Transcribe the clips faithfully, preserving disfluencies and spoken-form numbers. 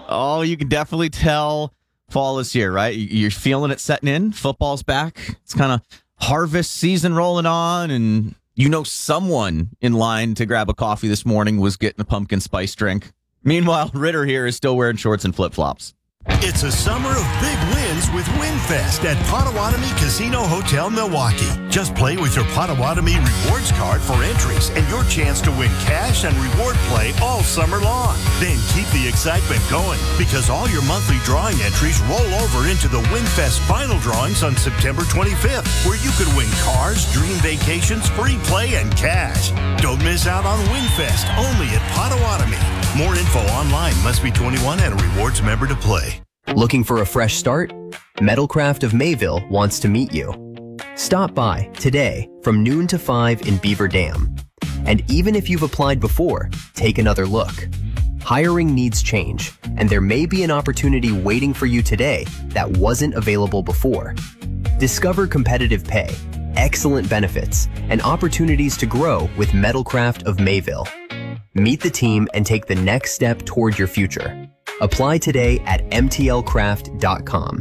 Oh, you can definitely tell fall is here, right? You're feeling it setting in. Football's back. It's kind of harvest season rolling on, and you know someone in line to grab a coffee this morning was getting a pumpkin spice drink. Meanwhile, Ritter here is still wearing shorts and flip-flops. It's a summer of big wins with WinFest at Potawatomi Casino Hotel, Milwaukee. Just play with your Potawatomi Rewards card for entries and your chance to win cash and reward play all summer long. Then keep the excitement going because all your monthly drawing entries roll over into the WinFest final drawings on September twenty-fifth, where you could win cars, dream vacations, free play, and cash. Don't miss out on WinFest, only at Potawatomi. More info online. Must be twenty-one and a rewards member to play. Looking for a fresh start? Metalcraft of Mayville wants to meet you. Stop by today from noon to five in Beaver Dam. And even if you've applied before, take another look. Hiring needs change, and there may be an opportunity waiting for you today that wasn't available before. Discover competitive pay, excellent benefits, and opportunities to grow with Metalcraft of Mayville. Meet the team and take the next step toward your future. Apply today at m t l craft dot com.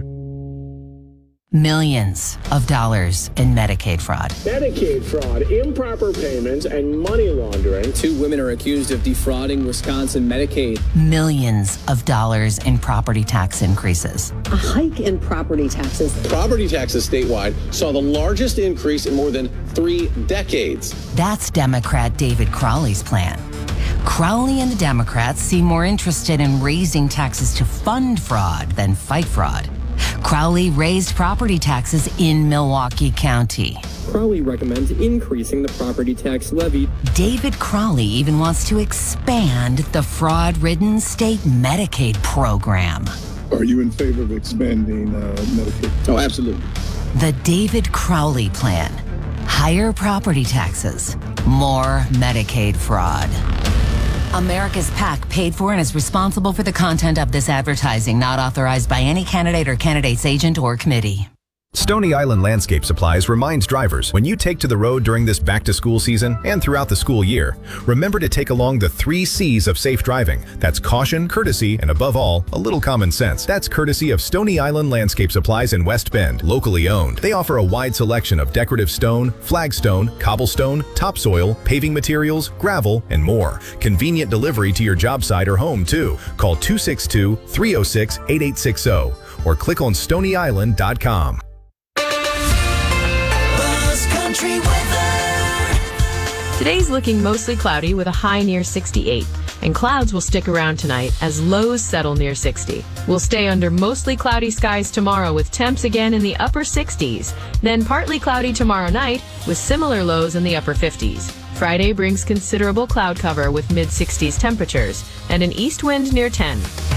Millions of dollars in Medicaid fraud. Medicaid fraud, improper payments, and money laundering. Two women are accused of defrauding Wisconsin Medicaid. Millions of dollars in property tax increases. A hike in property taxes. Property taxes statewide saw the largest increase in more than three decades. That's Democrat David Crowley's plan. Crowley and the Democrats seem more interested in raising taxes to fund fraud than fight fraud. Crowley raised property taxes in Milwaukee County. Crowley recommends increasing the property tax levy. David Crowley even wants to expand the fraud-ridden state Medicaid program. Are you in favor of expanding uh, Medicaid? Oh, absolutely. The David Crowley plan. Higher property taxes, more Medicaid fraud. America's PAC paid for and is responsible for the content of this advertising, not authorized by any candidate or candidate's agent or committee. Stony Island Landscape Supplies reminds drivers, when you take to the road during this back-to-school season and throughout the school year, remember to take along the three C's of safe driving. That's caution, courtesy, and above all, a little common sense. That's courtesy of Stony Island Landscape Supplies in West Bend, locally owned. They offer a wide selection of decorative stone, flagstone, cobblestone, topsoil, paving materials, gravel, and more. Convenient delivery to your job site or home, too. Call two six two, three oh six, eight eight six zero or click on stony island dot com. Today's looking mostly cloudy with a high near sixty-eight, and clouds will stick around tonight as lows settle near sixty. We'll stay under mostly cloudy skies tomorrow with temps again in the upper sixties, then partly cloudy tomorrow night with similar lows in the upper fifties. Friday brings considerable cloud cover with mid-sixties temperatures and an east wind near ten.